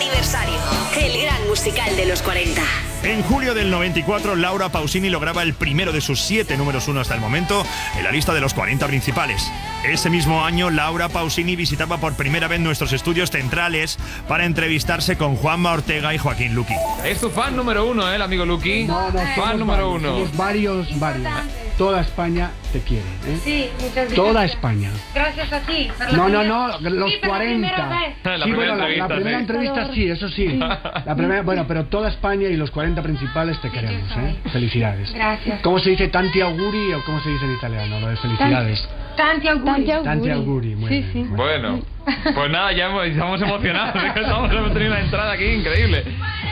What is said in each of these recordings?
aniversario. El gran musical de los 40. En julio del 94, Laura Pausini lograba el primero de sus 7 números 1 hasta el momento en la lista de los 40 principales. Ese mismo año, Laura Pausini visitaba por primera vez nuestros estudios centrales para entrevistarse con Juanma Ortega y Joaquín Luqui. Es tu fan número 1, el amigo Luqui. No, fan número 1. Somos varios. Toda España te quiere, ¿eh? Sí, muchas gracias. Toda España. Gracias a ti. No, los 40. La Sí, primera bueno, la entrevista, primera sí. entrevista sí, eso sí. La primera, bueno, pero toda España y los 40 principales te queremos, ¿eh? Felicidades. Gracias. ¿Cómo se dice tanti auguri o cómo se dice en italiano? Lo de felicidades. Tanti auguri. Tanti auguri, muy bien. Sí. Bueno, pues nada, ya estamos emocionados. Hemos tenido una entrada aquí increíble.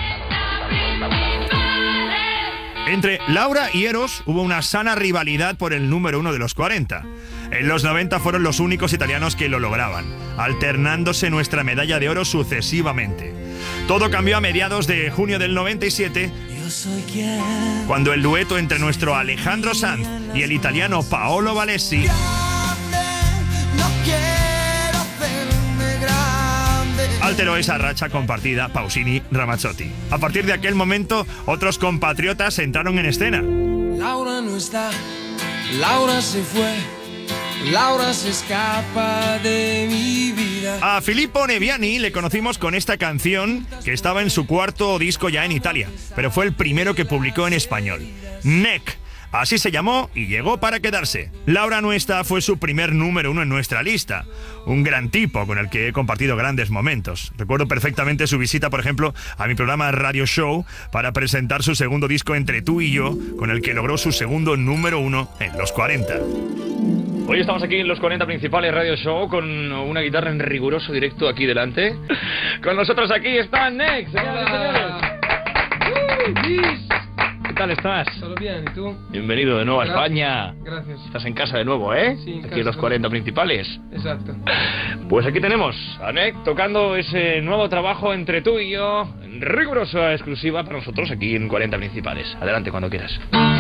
Entre Laura y Eros hubo una sana rivalidad por el número 1 de los 40. En los 90 fueron los únicos italianos que lo lograban, alternándose nuestra medalla de oro sucesivamente. Todo cambió a mediados de junio del 97, cuando el dueto entre nuestro Alejandro Sanz y el italiano Paolo Valesi alteró esa racha compartida Pausini-Ramazzotti. A partir de aquel momento, otros compatriotas entraron en escena. Laura no está, Laura se fue, Laura se escapa de mi vida. A Filippo Neviani le conocimos con esta canción que estaba en su cuarto disco ya en Italia, pero fue el primero que publicó en español. Neck. Así se llamó y llegó para quedarse. Laura no está fue su primer número 1 en nuestra lista. Un gran tipo con el que he compartido grandes momentos. Recuerdo perfectamente su visita, por ejemplo, a mi programa Radio Show para presentar su segundo disco Entre tú y yo, con el que logró su segundo número 1 en los 40. Hoy estamos aquí en los 40 principales Radio Show con una guitarra en riguroso directo aquí delante. Con nosotros aquí está Neck, señoras y señores. ¿Qué tal estás? ¿Todo bien? ¿Y tú? Bienvenido de nuevo a España. Gracias. Estás en casa de nuevo, ¿eh? Sí, en aquí casa, en los 40 principales. Exacto. Pues aquí tenemos a Neck tocando ese nuevo trabajo Entre tú y yo, en rigurosa exclusiva para nosotros aquí en 40 principales. Adelante cuando quieras.